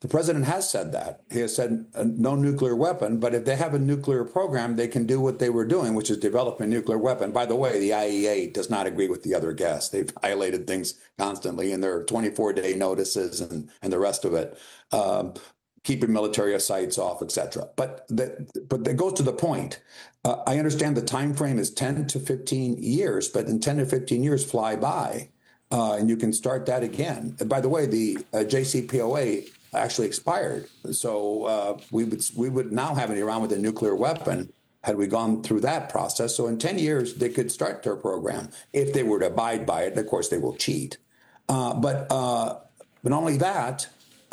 The president has said that. He has said no nuclear weapon, but if they have a nuclear program, they can do what they were doing, which is develop a nuclear weapon. By the way, the IAEA does not agree with the other guests. They've violated things constantly in their 24-day notices and the rest of it, keeping military sites off, etc. But that goes to the point. I understand the time frame is 10 to 15 years, but in 10 to 15 years fly by, and you can start that again. And by the way, the JCPOA actually expired. So we would now have an Iran with a nuclear weapon had we gone through that process. So in 10 years, they could start their program if they were to abide by it. And of course, they will cheat. But not only that,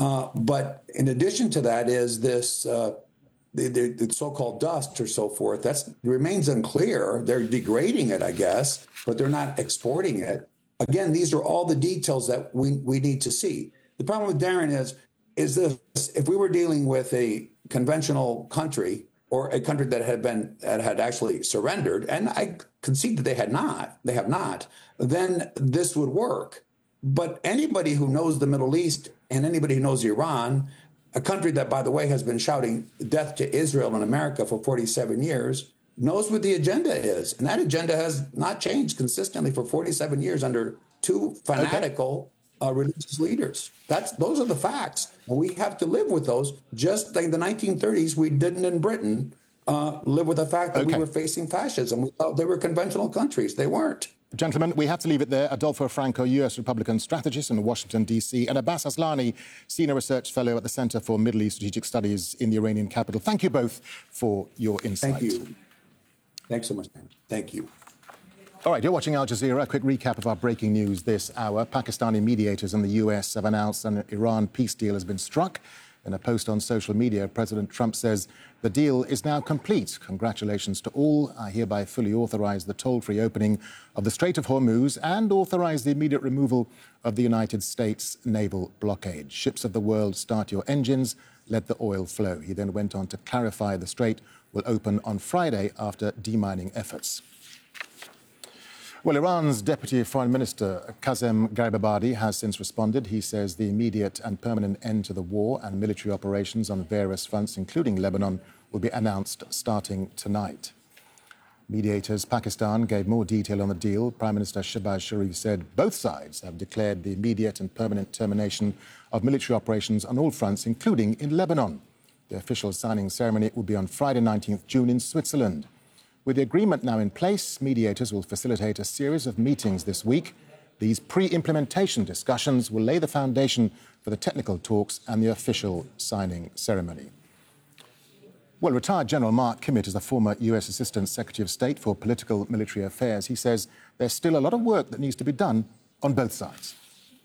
but in addition to that is this the so-called dust or so forth. That remains unclear. They're degrading it, I guess, but they're not exporting it. Again, these are all the details that we need to see. The problem with Darren is this: if we were dealing with a conventional country or a country that had actually surrendered, and I concede that they have not, then this would work. But anybody who knows the Middle East and anybody who knows Iran, a country that, by the way, has been shouting death to Israel and America for 47 years, knows what the agenda is. And that agenda has not changed consistently for 47 years under two fanatical religious leaders. Those are the facts. And we have to live with those. Just like in the 1930s, we didn't in Britain live with the fact that we were facing fascism. We thought they were conventional countries. They weren't. Gentlemen, we have to leave it there. Adolfo Franco, U.S. Republican strategist in Washington, D.C., and Abbas Aslani, Senior Research Fellow at the Center for Middle East Strategic Studies in the Iranian capital. Thank you both for your insight. Thank you. Thanks so much, man. Thank you. All right, you're watching Al Jazeera. A quick recap of our breaking news this hour. Pakistani mediators and the U.S. have announced an Iran peace deal has been struck. In a post on social media, President Trump says the deal is now complete. Congratulations to all. I hereby fully authorize the toll-free opening of the Strait of Hormuz and authorize the immediate removal of the United States naval blockade. Ships of the world, start your engines. Let the oil flow. He then went on to clarify the strait will open on Friday after demining efforts. Well, Iran's Deputy Foreign Minister Kazem Garibabadi has since responded. He says the immediate and permanent end to the war and military operations on various fronts, including Lebanon, will be announced starting tonight. Mediators Pakistan gave more detail on the deal. Prime Minister Shehbaz Sharif said both sides have declared the immediate and permanent termination of military operations on all fronts, including in Lebanon. The official signing ceremony will be on Friday, 19th June in Switzerland. With the agreement now in place, mediators will facilitate a series of meetings this week. These pre-implementation discussions will lay the foundation for the technical talks and the official signing ceremony. Well, retired General Mark Kimmitt is the former U.S. Assistant Secretary of State for Political Military Affairs. He says there's still a lot of work that needs to be done on both sides.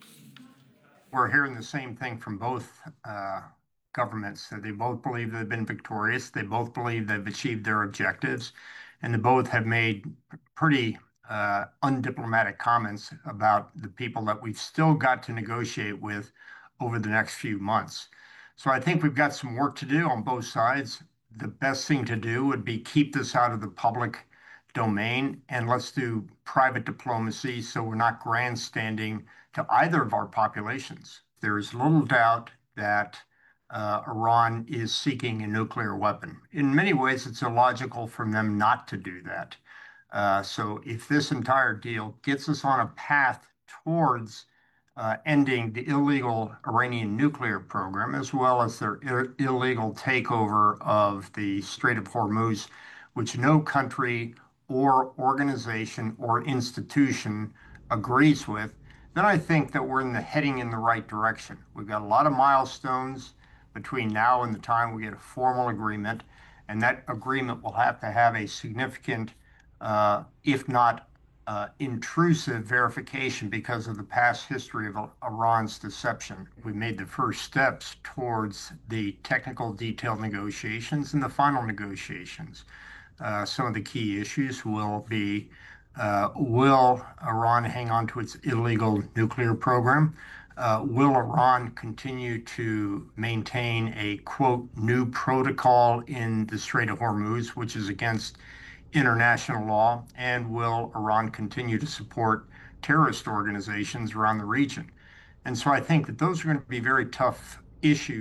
We're hearing the same thing from both governments. They both believe they've been victorious. They both believe they've achieved their objectives. And they both have made pretty undiplomatic comments about the people that we've still got to negotiate with over the next few months. So I think we've got some work to do on both sides. The best thing to do would be keep this out of the public domain, and let's do private diplomacy so we're not grandstanding to either of our populations. There is little doubt that Iran is seeking a nuclear weapon. In many ways, it's illogical for them not to do that. So if this entire deal gets us on a path towards ending the illegal Iranian nuclear program, as well as their illegal takeover of the Strait of Hormuz, which no country or organization or institution agrees with, then I think that we're heading in the right direction. We've got a lot of milestones between now and the time we get a formal agreement, and that agreement will have to have a significant, if not intrusive verification because of the past history of Iran's deception. We made the first steps towards the technical detailed negotiations and the final negotiations. Some of the key issues will be, will Iran hang on to its illegal nuclear program? Will Iran continue to maintain a, quote, new protocol in the Strait of Hormuz, which is against international law? And will Iran continue to support terrorist organizations around the region? And so I think that those are going to be very tough issues.